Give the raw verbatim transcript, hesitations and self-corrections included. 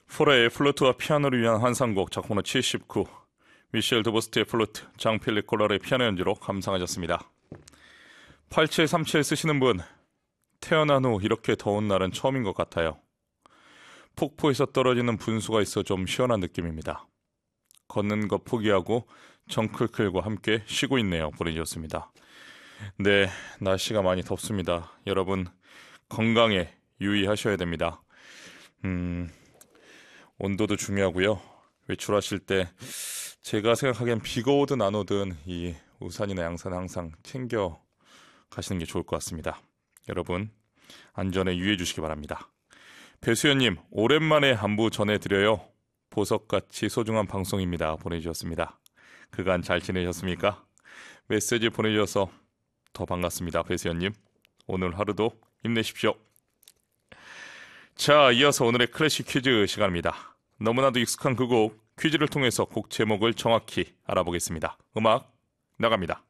포레의 플루트와 피아노를 위한 환상곡 작품번호 칠십구, 미셸 드보스트의 플루트, 장필립 콜라르의 피아노 연주로 감상하셨습니다. 팔칠삼칠 쓰시는 분, 태어난 후 이렇게 더운 날은 처음인 것 같아요. 폭포에서 떨어지는 분수가 있어 좀 시원한 느낌입니다. 걷는 거 포기하고 정클클과 함께 쉬고 있네요. 보내주셨습니다. 네, 날씨가 많이 덥습니다. 여러분 건강에 유의하셔야 됩니다. 음, 온도도 중요하고요. 외출하실 때 제가 생각하기엔 비가 오든 안 오든 이 우산이나 양산 항상 챙겨 가시는 게 좋을 것 같습니다. 여러분 안전에 유의해 주시기 바랍니다. 배수연님, 오랜만에 안부 전해드려요. 보석같이 소중한 방송입니다. 보내주셨습니다. 그간 잘 지내셨습니까? 메시지 보내주셔서 더 반갑습니다. 배수연님, 오늘 하루도 힘내십시오. 자, 이어서 오늘의 클래식 퀴즈 시간입니다. 너무나도 익숙한 그 곡, 퀴즈를 통해서 곡 제목을 정확히 알아보겠습니다. 음악 나갑니다.